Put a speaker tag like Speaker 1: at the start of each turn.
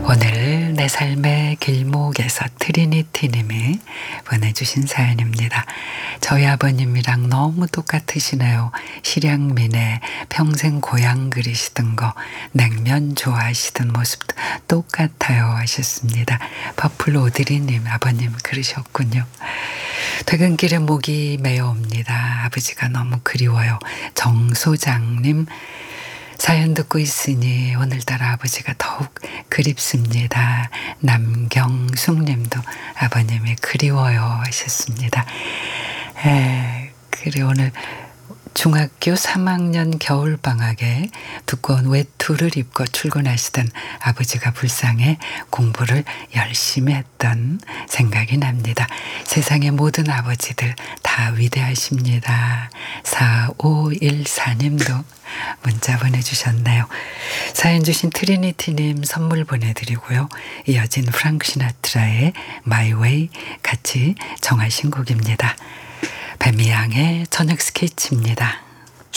Speaker 1: 오늘 내 삶의 길목에서 트리니티님이 보내주신 사연입니다. 저희 아버님이랑 너무 똑같으시네요. 실향민에 평생 고향 그리시던 거, 냉면 좋아하시던 모습도 똑같아요 하셨습니다. 퍼플 오드리님 아버님 그러셨군요. 퇴근길에 목이 메어옵니다. 아버지가 너무 그리워요. 정소장님 사연 듣고 있으니 오늘따라 아버지가 더욱 그립습니다. 남경숙님도 아버님이 그리워요 하셨습니다. 그래 오늘 중학교 3학년 겨울방학에 두꺼운 외투를 입고 출근하시던 아버지가 불쌍해 공부를 열심히 했던 생각이 납니다. 세상의 모든 아버지들 다 위대하십니다. 4514님도 문자 보내주셨네요. 사연 주신 트리니티님 선물 보내드리고요. 이어진 프랑크 시나트라의 My Way 같이 정하신 곡입니다. 배미양의 저녁 스케치입니다.